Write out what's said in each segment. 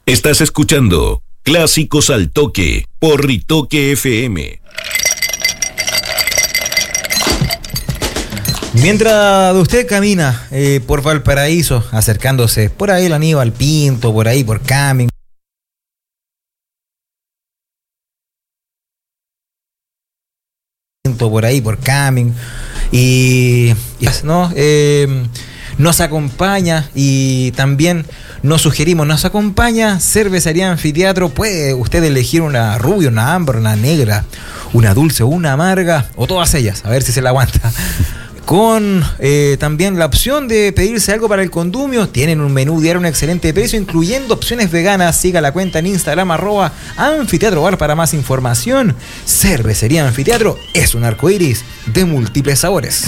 Estás escuchando Clásicos al Toque por Ritoque FM. Mientras usted camina por Valparaíso, acercándose por ahí el Aníbal Pinto, por ahí por Camping, y ¿no? Nos acompaña y también nos acompaña Cervecería Anfiteatro. Puede usted elegir una rubia, una ámbar, una negra, una dulce, una amarga o todas ellas, a ver si se la aguanta. Con también la opción de pedirse algo para el condumio. Tienen un menú diario a un excelente precio, incluyendo opciones veganas. Siga la cuenta en Instagram @anfiteatrobar para más información. Cervecería Anfiteatro es un arcoíris de múltiples sabores.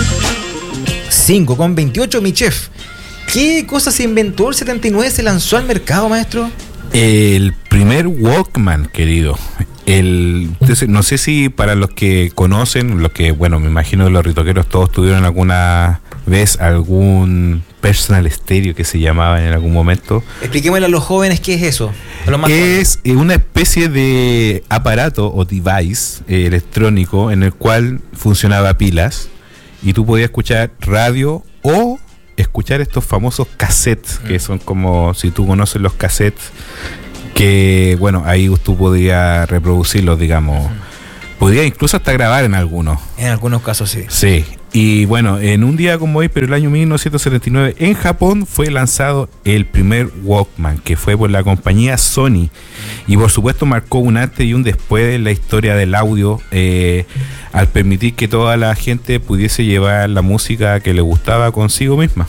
5:28, mi chef. ¿Qué cosa se inventó el 79? ¿Se lanzó al mercado, maestro? El primer Walkman, querido. Entonces, no sé si para los que conocen, los que, bueno, me imagino que los ritoqueros todos tuvieron alguna vez algún personal stereo que se llamaba en algún momento. Expliquémosle a los jóvenes qué es eso. A los más es una especie de aparato o device electrónico en el cual funcionaba a pilas y tú podías escuchar radio o escuchar estos famosos cassettes, que son como, si tú conoces los cassettes, que bueno, ahí tú podías reproducirlos, digamos. Podías incluso hasta grabar en algunos. En algunos casos sí. Sí. Y bueno, en un día como hoy, pero el año 1979, en Japón fue lanzado el primer Walkman, que fue por la compañía Sony. Y por supuesto marcó un antes y un después en la historia del audio, al permitir que toda la gente pudiese llevar la música que le gustaba consigo misma.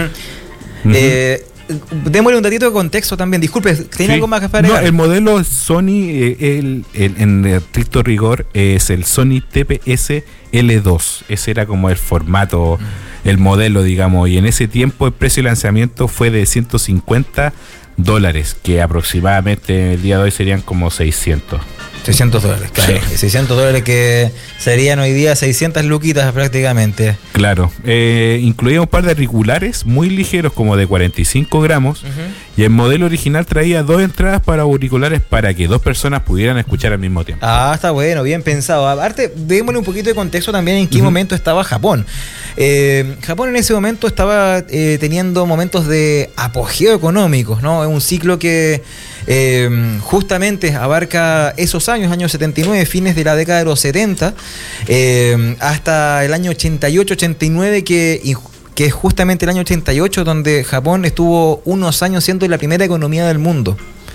Démosle un datito de contexto también. Disculpe, ¿tiene algo más que para No, el modelo Sony, en estricto rigor, es el Sony TPS L2. Ese era como el formato, el modelo, digamos. Y en ese tiempo el precio de lanzamiento fue de $150, que aproximadamente el día de hoy serían como $600. $600, claro. Sí. $600 que serían hoy día 600 luquitas prácticamente. Claro. Incluía un par de auriculares muy ligeros, como de 45 gramos. Y el modelo original traía 2 entradas para auriculares para que 2 personas pudieran escuchar al mismo tiempo. Ah, está bueno, bien pensado. Aparte, démosle un poquito de contexto también en qué momento estaba Japón. Japón en ese momento estaba teniendo momentos de apogeo económico, ¿no? Es un ciclo que justamente abarca esos años 79, fines de la década de los 70, hasta el año 88-89, que es justamente el año 88 donde Japón estuvo unos años siendo la primera economía del mundo.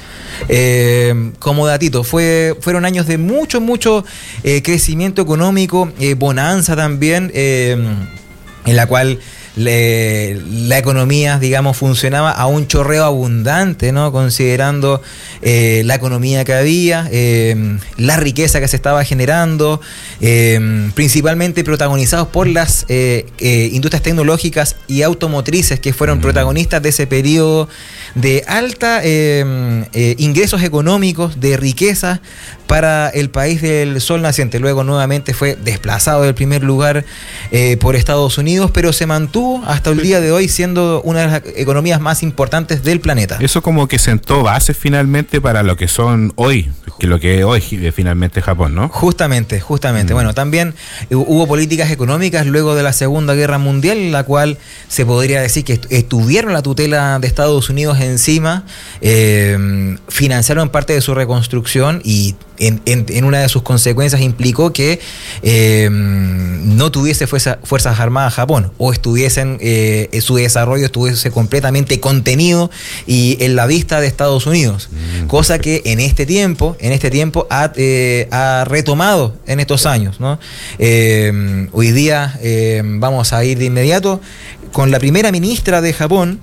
Como datito, fueron años de mucho crecimiento económico, bonanza también, en la cual la economía, digamos, funcionaba a un chorreo abundante, ¿no? Considerando la economía que había, la riqueza que se estaba generando, principalmente protagonizados por las industrias tecnológicas y automotrices, que fueron protagonistas de ese periodo de alta ingresos económicos, de riqueza para el país del sol naciente. Luego nuevamente fue desplazado del primer lugar por Estados Unidos, pero se mantuvo hasta el día de hoy siendo una de las economías más importantes del planeta. Eso como que sentó bases finalmente para lo que son hoy, que lo que es hoy finalmente Japón, ¿no? Justamente. Bueno, también hubo políticas económicas luego de la Segunda Guerra Mundial, en la cual se podría decir que estuvieron la tutela de Estados Unidos encima, financiaron parte de su reconstrucción y en una de sus consecuencias implicó que no tuviese fuerzas armadas Japón, o su desarrollo estuviese completamente contenido y en la vista de Estados Unidos, cosa que en este tiempo ha retomado en estos años, ¿no? Hoy día vamos a ir de inmediato con la primera ministra de Japón,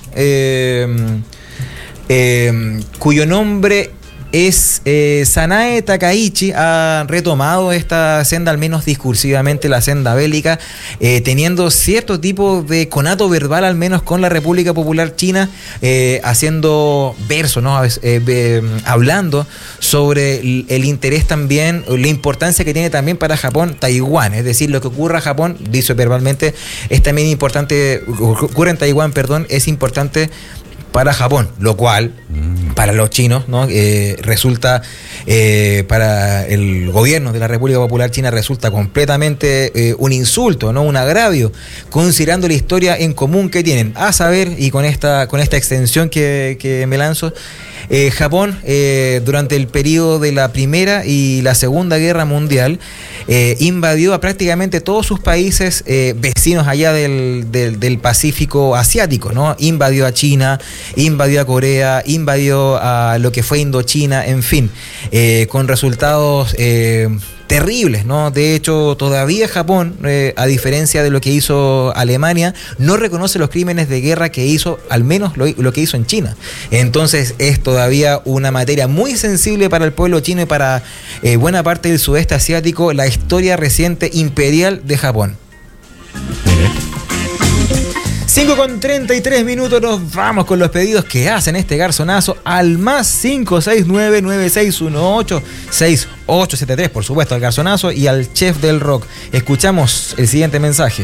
cuyo nombre es Sanae Takaichi. Ha retomado esta senda, al menos discursivamente, la senda bélica, teniendo cierto tipo de conato verbal, al menos con la República Popular China, haciendo verso, ¿no? Hablando sobre el interés también, la importancia que tiene también para Japón Taiwán, es decir, lo que ocurra en Japón, dice verbalmente, es también importante, ocurre en Taiwán, es importante para Japón, lo cual para los chinos, ¿no? Resulta, para el gobierno de la República Popular China, resulta completamente un insulto, ¿no? Un agravio, considerando la historia en común que tienen. A saber, y con esta extensión que me lanzo, Japón, durante el periodo de la Primera y la Segunda Guerra Mundial, invadió a prácticamente todos sus países vecinos allá del Pacífico asiático, ¿no? Invadió a China, invadió a Corea, invadió a lo que fue Indochina, en fin, con resultados terribles, ¿no? De hecho, todavía Japón, a diferencia de lo que hizo Alemania, no reconoce los crímenes de guerra que hizo, al menos lo que hizo en China. Entonces es todavía una materia muy sensible para el pueblo chino y para buena parte del sudeste asiático, la historia reciente imperial de Japón. 5:33 minutos, nos vamos con los pedidos que hacen este garzonazo al más 569-9618-6873, por supuesto, al garzonazo y al chef del rock. Escuchamos el siguiente mensaje.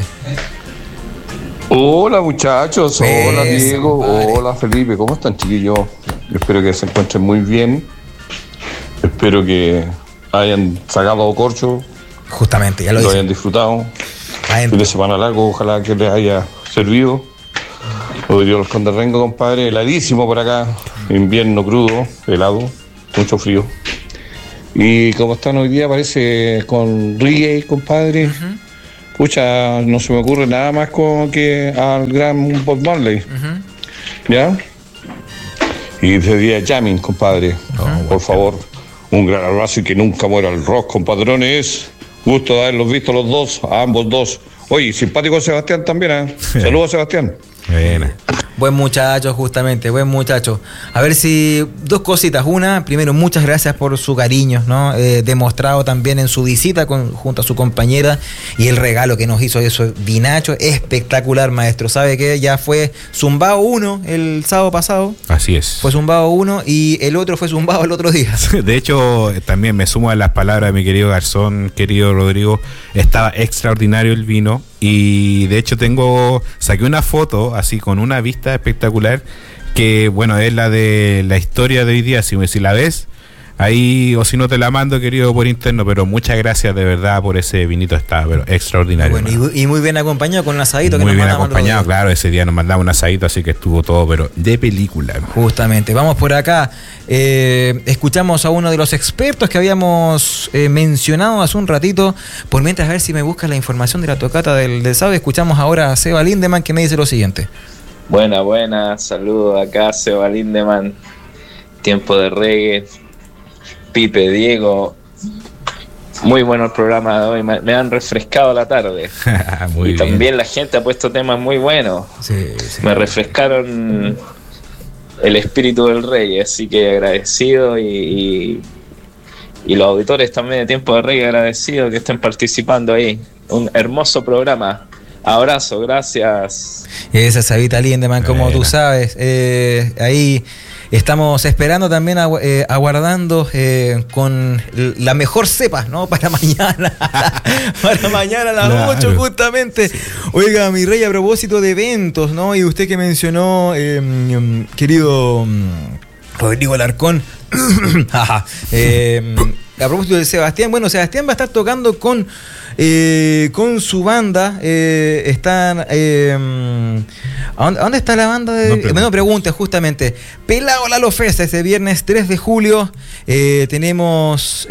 Hola muchachos, hola Diego, padre. Hola Felipe, ¿cómo están chiquillos? Yo espero que se encuentren muy bien, espero que hayan sacado corcho, Justamente, ya lo lo dije. hayan disfrutado, Adentro. fin de semana largo, ojalá que les haya servido. Hoy Dios los Conderrengo, compadre, heladísimo por acá, invierno crudo, helado, mucho frío. Y como están hoy día, parece con reggae, compadre. Pucha, no se me ocurre nada más que al gran Bob Marley. ¿Ya? Y de día jamming, compadre. Por favor, un gran abrazo y que nunca muera el rock, compadrones. Gusto de haberlos visto los dos, a ambos dos. Oye, simpático Sebastián también, ¿eh? Saludos, Sebastián. Buena. Buen muchacho, justamente, buen muchacho. A ver si, dos cositas. Una, primero, muchas gracias por su cariño, ¿no? Demostrado también en su visita junto a su compañera, y el regalo que nos hizo eso, vinacho, espectacular, maestro. ¿Sabe qué? Ya fue Zumbao 1 el sábado pasado. Así es. Fue Zumbao 1 y el otro fue Zumbao el otro día. De hecho, también me sumo a las palabras de mi querido Garzón, querido Rodrigo. Estaba extraordinario el vino. Y de hecho saqué una foto así con una vista espectacular, que bueno, es la de la historia de hoy día. Si la ves ahí, o si no te la mando, querido, por interno, pero muchas gracias de verdad por ese vinito, estaba pero extraordinario. Bueno, y muy bien acompañado con un asadito. Muy que nos bien mandamos acompañado, los días. claro, ese día nos mandaba un asadito, así que estuvo todo pero de película. Justamente, vamos por acá. Escuchamos a uno de los expertos que habíamos mencionado hace un ratito. Por mientras, a ver si me busca la información de la tocata del sábado. Escuchamos ahora a Seba Lindemann, que me dice lo siguiente. Buena, saludos acá, Seba Lindemann. Tiempo de reggae. Pipe, Diego, muy bueno el programa de hoy, me han refrescado la tarde. Muy y bien. también la gente ha puesto temas muy buenos. Sí. Me refrescaron el espíritu del rey, así que agradecido, y los auditores también de Tiempo de Rey agradecidos que estén participando ahí. Un hermoso programa. Abrazo, gracias. Esa es Sabita Lindemann, como Buena. tú sabes. Ahí estamos esperando también, aguardando con la mejor cepa, ¿no? Para mañana. Para mañana a las Claro. 8, justamente. Sí. Oiga, mi rey, a propósito de eventos, ¿no? Y usted que mencionó, querido Rodrigo Alarcón. A propósito de Sebastián, bueno, Sebastián va a estar tocando con su banda. Están ¿a dónde está la banda? No pregunte, justamente. Pelao Lalo Fest, este viernes 3 de julio. Tenemos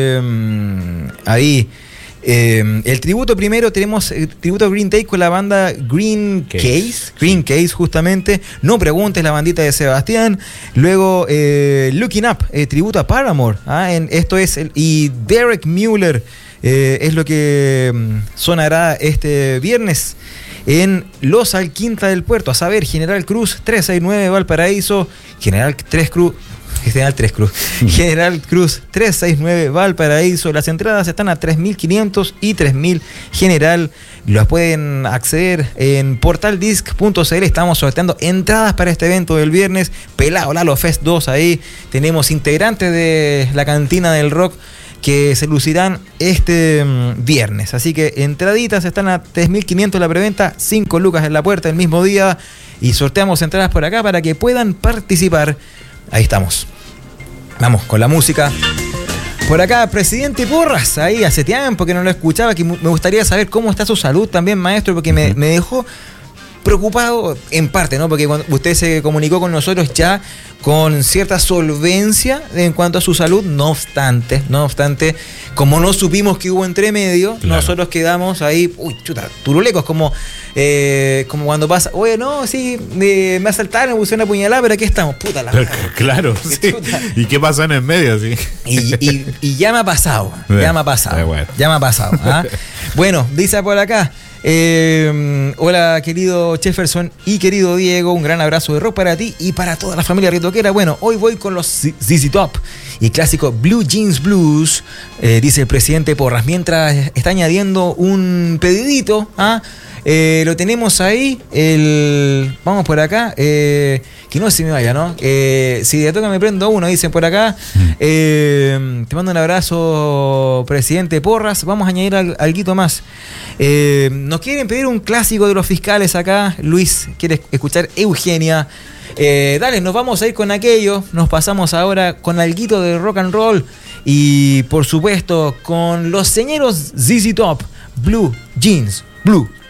ahí el tributo. Primero tenemos el tributo a Green Day con la banda Green Case, justamente. No preguntes, la bandita de Sebastián. Luego Looking Up, tributo a Paramore, esto es y Derek Mueller es lo que sonará este viernes en Los Alquinta del Puerto, a saber, General Cruz 369 Valparaíso, General Cruz 369 Valparaíso. Las entradas están a 3.500 y 3.000 general. Las pueden acceder en portaldisc.cl. Estamos sorteando entradas para este evento del viernes. Pelao Lalo Fest 2 ahí. Tenemos integrantes de la Cantina del Rock que se lucirán este viernes. Así que entraditas están a 3.500 la preventa, 5 lucas en la puerta el mismo día. Y sorteamos entradas por acá para que puedan participar Ahí estamos. Vamos con la música. Por acá, presidente Porras, ahí hace tiempo que no lo escuchaba, que me gustaría saber cómo está su salud también, maestro, porque me dejó preocupado en parte, ¿no? Porque cuando usted se comunicó con nosotros ya con cierta solvencia en cuanto a su salud, no obstante, como no supimos que hubo entre medio, claro, nosotros quedamos ahí, turulecos, como cuando pasa, oye, no, sí, me asaltaron, me pusieron una puñalada, pero aquí estamos, puta la madre. Claro, sí. ¿Y qué pasa en el medio? Sí. Y ya me ha pasado, ¿ah? Bueno, dice por acá, hola querido Jefferson y querido Diego, un gran abrazo de rock para ti y para toda la familia ritoquera. Bueno, hoy voy con los ZZ Top y clásico Blue Jeans Blues, dice el presidente Porras, mientras está añadiendo un pedidito, lo tenemos ahí, vamos por acá, que no se me vaya, ¿no? Si de toca me prendo uno, dicen por acá. Te mando un abrazo, presidente Porras. Vamos a añadir algo más. Nos quieren pedir un clásico de los fiscales acá. Luis quiere escuchar Eugenia. Dale, nos vamos a ir con aquello. Nos pasamos ahora con alguito de rock and roll. Y por supuesto, con los señeros ZZ Top, Blue Jeans Blue.